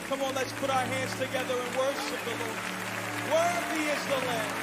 Come on, let's put our hands together and worship the Lord. Worthy is the Lamb.